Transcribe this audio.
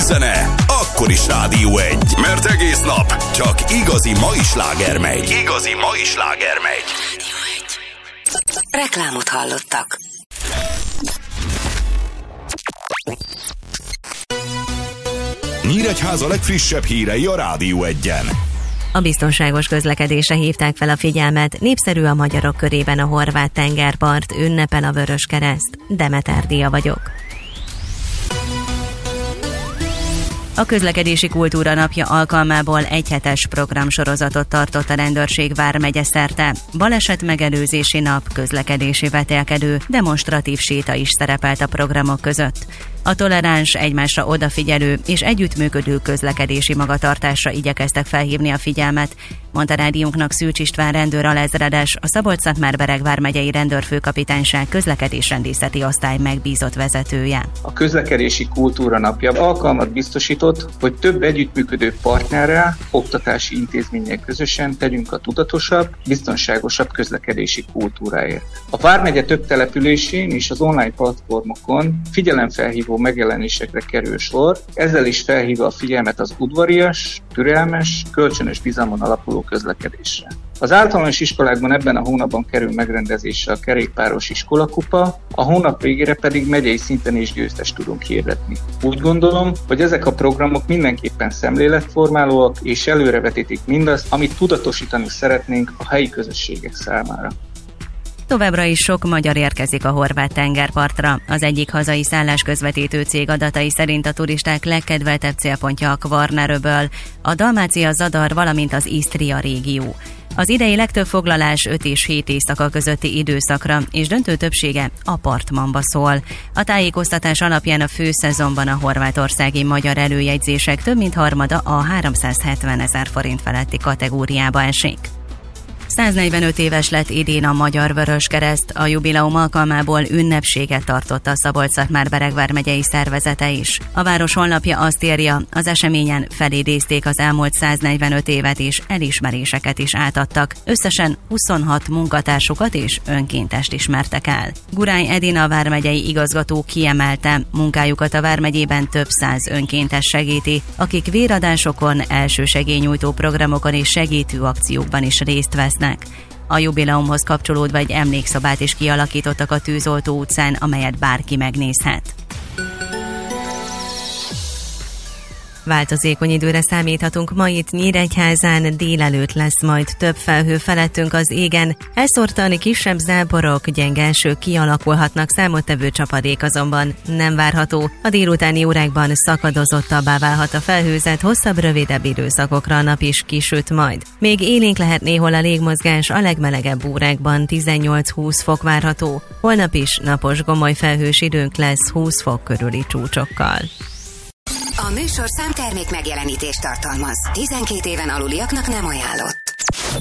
zene, akkor is Rádió 1. Mert egész nap csak igazi mai sláger megy. Igazi mai sláger megy. Rádió 1. Reklámot hallottak. Nyíregyháza legfrissebb hírei a Rádió 1-en. A biztonságos közlekedésre hívták fel a figyelmet, népszerű a magyarok körében a horvát tengerpart, ünnepel a Vöröskereszt. Demeter Dia vagyok. A közlekedési kultúra napja alkalmából egyhetes programsorozatot tartott a rendőrség vármegye szerte. Baleset megelőzési nap, közlekedési vetélkedő, demonstratív séta is szerepelt a programok között. A toleráns, egymásra odafigyelő és együttműködő közlekedési magatartásra igyekeztek felhívni a figyelmet, mondta rádiónknak Szűcs István rendőr alezredes, a Szabolcs-Szatmár-Bereg vármegyei rendőrfőkapitányság közlekedésrendészeti osztály megbízott vezetője. A közlekedési kultúra napja alkalmat biztosított, hogy több együttműködő partnerrel, oktatási intézménnyel közösen tegyünk a tudatosabb, biztonságosabb közlekedési kultúráért. A vármegye több településén és az online platformokon figyelemfelhívó megjelenésekre kerül sor, ezzel is felhívva a figyelmet az udvarias, türelmes, kölcsönös bizalmon alapuló közlekedésre. Az általános iskolákban ebben a hónapban kerül megrendezésre a kerékpáros iskolakupa, a hónap végére pedig megyei szinten is győztest tudunk hirdetni. Úgy gondolom, hogy ezek a programok mindenképpen szemléletformálóak és előrevetítik mindazt, amit tudatosítani szeretnénk a helyi közösségek számára. Továbbra is sok magyar érkezik a horvát tengerpartra. Az egyik hazai szállásközvetítő cég adatai szerint a turisták legkedveltebb célpontja a Kvarneröböl, a Dalmácia-Zadar, valamint az Isztria régió. Az idei legtöbb foglalás 5 és 7 éjszaka közötti időszakra, és döntő többsége apartmanba szól. A tájékoztatás alapján a főszezonban a horvátországi magyar előjegyzések több mint harmada a 370 000 forint feletti kategóriába esik. 145 éves lett idén a Magyar Vöröskereszt, a jubileum alkalmából ünnepséget tartott a Szabolcs-Szatmár-Bereg vármegyei szervezete is. A város honlapja azt írja, az eseményen felidézték az elmúlt 145 évet és elismeréseket is átadtak. Összesen 26 munkatársukat és önkéntest ismertek el. Gurány Edina vármegyei igazgató kiemelte, munkájukat a vármegyében több száz önkéntes segíti, akik véradásokon, elsősegélynyújtó programokon és segítő akciókban is részt vesznek. A jubileumhoz kapcsolódva egy emlékszobát is kialakítottak a Tűzoltó utcán, amelyet bárki megnézhet. Változékony időre számíthatunk ma itt Nyíregyházán, délelőtt lesz majd több felhő felettünk az égen, elszórtan kisebb záporok, gyenge esők kialakulhatnak, számottevő csapadék azonban nem várható. A délutáni órákban szakadozottabbá válhat a felhőzet, hosszabb, rövidebb időszakokra a nap is kisüt majd. Még élénk lehet néhol a légmozgás, a legmelegebb órákban 18-20 fok várható. Holnap is napos gomoly felhős időnk lesz 20 fok körüli csúcsokkal. A műsor számtermék megjelenítést tartalmaz. 12 éven aluliaknak nem ajánlott.